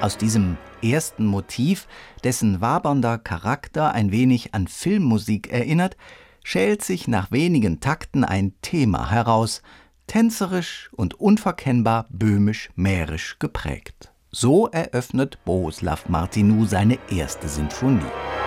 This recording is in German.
Aus diesem ersten Motiv, dessen wabernder Charakter ein wenig an Filmmusik erinnert, schält sich nach wenigen Takten ein Thema heraus, tänzerisch und unverkennbar böhmisch-mährisch geprägt. So eröffnet Bohuslav Martinu seine erste Sinfonie.